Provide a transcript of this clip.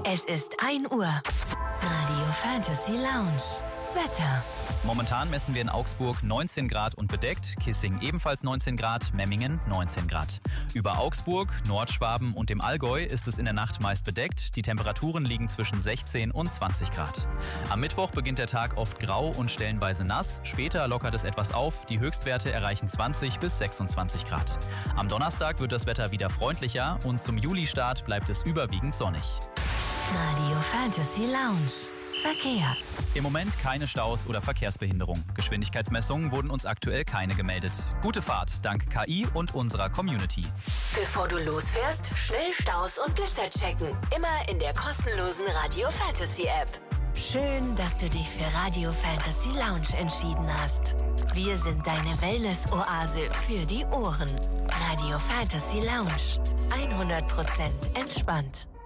Es ist 1 Uhr. Radio Fantasy Lounge. Wetter. Momentan messen wir in Augsburg 19 Grad und bedeckt, Kissing ebenfalls 19 Grad, Memmingen 19 Grad. Über Augsburg, Nordschwaben und dem Allgäu ist es in der Nacht meist bedeckt. Die Temperaturen liegen zwischen 16 und 20 Grad. Am Mittwoch beginnt der Tag oft grau und stellenweise nass. Später lockert es etwas auf. Die Höchstwerte erreichen 20 bis 26 Grad. Am Donnerstag wird das Wetter wieder freundlicher und zum Julistart bleibt es überwiegend sonnig. Radio Fantasy Lounge. Verkehr. Im Moment keine Staus oder Verkehrsbehinderung. Geschwindigkeitsmessungen wurden uns aktuell keine gemeldet. Gute Fahrt dank KI und unserer Community. Bevor du losfährst, schnell Staus und Blitzer checken. Immer in der kostenlosen Radio Fantasy App. Schön, dass du dich für Radio Fantasy Lounge entschieden hast. Wir sind deine Wellness-Oase für die Ohren. Radio Fantasy Lounge. 100% entspannt.